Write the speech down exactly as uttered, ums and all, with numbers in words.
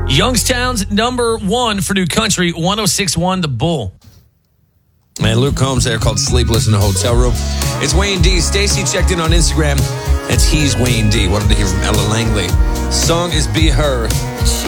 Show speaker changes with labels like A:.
A: Youngstown's number one for new country, one oh six point one The Bull.
B: Man, Luke Combs there called Sleepless in the Hotel Room. It's Wayne D. Stacy checked in on Instagram. That's He's Wayne D. Wanted to hear from Ella Langley. Song is Be Her.
C: She